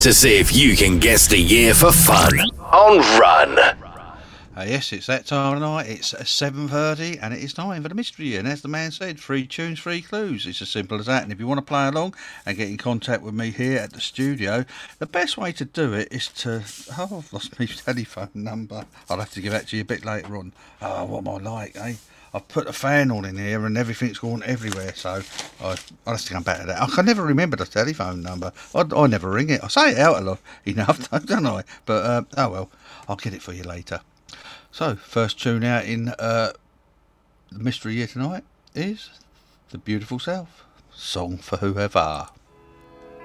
to see if you can guess the year for fun on Run. Yes, it's that time of night. It's 7:30 and it is time for the mystery year. And as the man said, 3 tunes, 3 clues. It's as simple as that. And if you want to play along and get in contact with me here at the studio, the best way to do it is to... Oh, I've lost my telephone number. I'll have to give that to you a bit later on. Oh, what am I like, eh? I've put a fan on in here and everything's gone everywhere, so I'll have to come back to that. I can never remember the telephone number. I never ring it. I say it out a lot enough, don't I? But, oh well, I'll get it for you later. So, first tune out in the mystery year tonight is The Beautiful South, Song for Whoever.